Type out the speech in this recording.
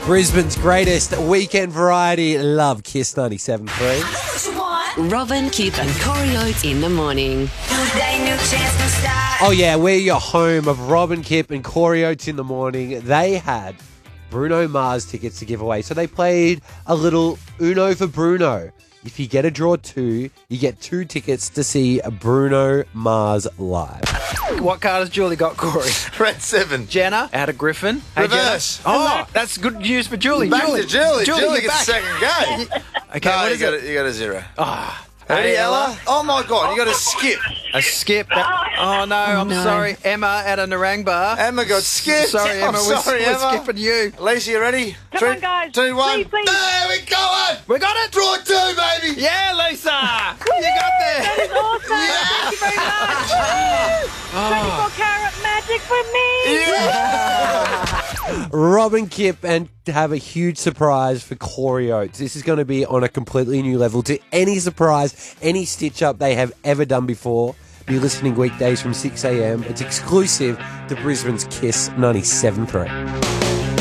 Brisbane's greatest weekend variety. Love Kiss 97.3. Robin, Kip and Corey Oates in the morning. Oh yeah, we're your home of Robin, Kip and Corey Oates in the morning. They had Bruno Mars tickets to give away. So they played a little Uno for Bruno. If you get a draw 2, you get 2 tickets to see Bruno Mars live. What card has Julie got, Corey? Red 7. Jenna, out of Griffin. Hey, Reverse. Jenna. Oh, that's good news for Julie. Back to Julie. Julie you're gets back. second game. Okay, No, what you is got it? You got a 0. Ready, Ready, Ella? Oh my God, you got a skip. A skip. Oh, no, I'm sorry. Emma out of Narangba. Emma got skipped. Sorry, Emma. I'm sorry, we're Emma. skipping you. Lisa, you ready? Come on, guys. 2, 1. Please, please. There we go. We got it. Draw 2, baby. Yeah, Lisa. You got there. That is awesome. Thank you very much. 24 karat magic for me. Robin, Kip, and have a huge surprise for Corey Oates. This is going to be on a completely new level to any surprise, any stitch-up they have ever done before. Be listening weekdays from 6 a.m. It's exclusive to Brisbane's Kiss 97.3.